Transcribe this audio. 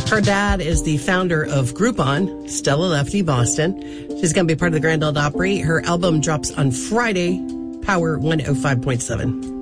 Her dad is the founder of Groupon, Stella Lefty Boston. She's going to be part of the Grand Ole Opry. Her album drops on Friday, Power 105.7.